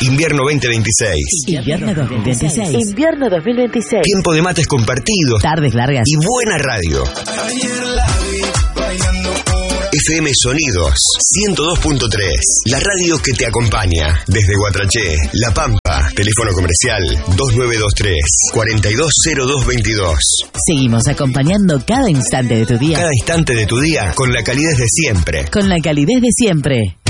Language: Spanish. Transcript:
Invierno 2026. Invierno 2026. Invierno 2026. Tiempo de mates compartidos. Tardes largas. Y buena radio. FM Sonidos 102.3. La radio que te acompaña. Desde Guatraché, La Pampa. Teléfono comercial 2923 420222. Seguimos acompañando cada instante de tu día. Cada instante de tu día con la calidez de siempre. Con la calidez de siempre.